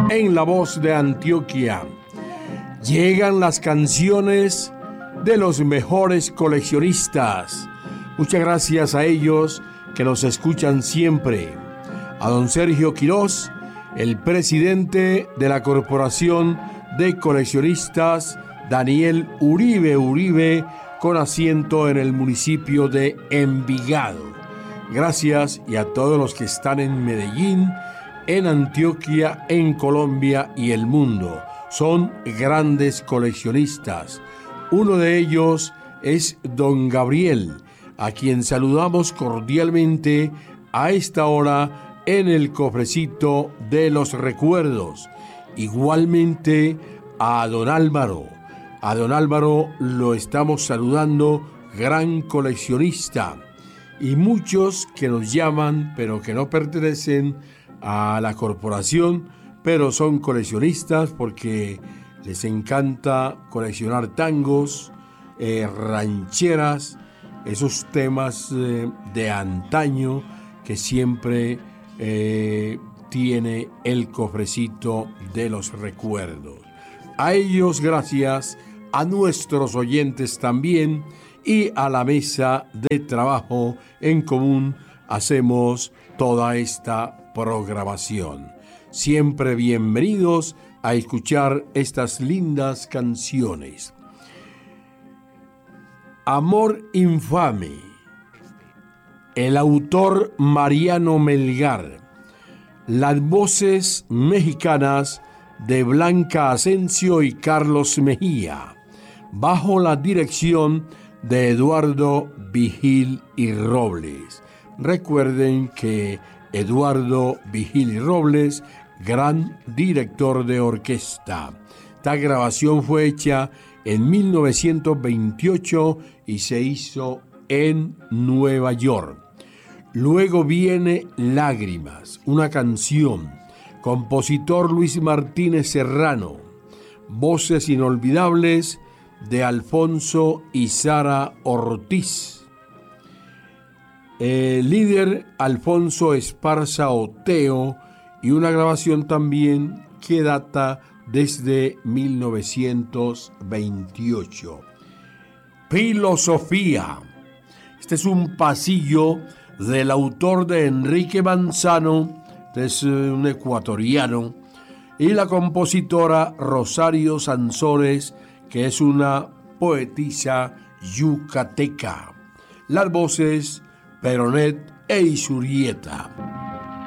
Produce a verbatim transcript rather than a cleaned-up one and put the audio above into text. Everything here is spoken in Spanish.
en la voz de Antioquia. Llegan las canciones de los mejores coleccionistas. Muchas gracias a ellos que nos escuchan siempre. A don Sergio Quirós, el presidente de la Corporación de Coleccionistas Daniel Uribe Uribe, con asiento en el municipio de Envigado. Gracias, y a todos los que están en Medellín, en Antioquia, en Colombia y el mundo. Son grandes coleccionistas. Uno de ellos es don Gabriel, a quien saludamos cordialmente a esta hora en el cofrecito de los recuerdos. Igualmente a don Álvaro. A don Álvaro lo estamos saludando, gran coleccionista. Y muchos que nos llaman, pero que no pertenecen a la corporación, pero son coleccionistas porque les encanta coleccionar tangos, eh, rancheras, esos temas eh, de antaño que siempre eh, tiene el cofrecito de los recuerdos. A ellos gracias, a nuestros oyentes también, y a la mesa de trabajo en común hacemos toda esta programación. Siempre bienvenidos a escuchar estas lindas canciones. Amor infame. El autor Mariano Melgar. Las voces mexicanas de Blanca Asensio y Carlos Mejía, bajo la dirección de Eduardo Vigil y Robles. Recuerden que Eduardo Vigil y Robles, gran director de orquesta. Esta grabación fue hecha en mil novecientos veintiocho y se hizo en Nueva York. Luego viene Lágrimas, una canción. Compositor Luis Martínez Serrano. Voces inolvidables de Alfonso y Sara Ortiz. El líder Alfonso Esparza Oteo, y una grabación también que data desde mil novecientos veintiocho. Filosofía. Este es un pasillo del autor de Enrique Manzano, que es un ecuatoriano, y la compositora Rosario Sansores, que es una poetisa yucateca. Las voces Peronet e Isurieta.